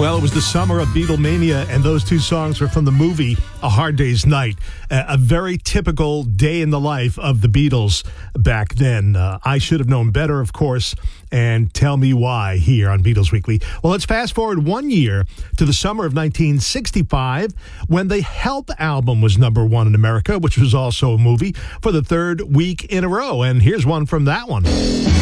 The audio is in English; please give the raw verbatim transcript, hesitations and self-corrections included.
Well, it was the summer of Beatlemania, and those two songs were from the movie A Hard Day's Night, a, a very typical day in the life of the Beatles back then. Uh, I Should Have Known Better, of course, and Tell Me Why here on Beatles Weekly. Well, let's fast forward one year to the summer of nineteen sixty-five, when the Help album was number one in America, which was also a movie, for the third week in a row. And here's one from that one.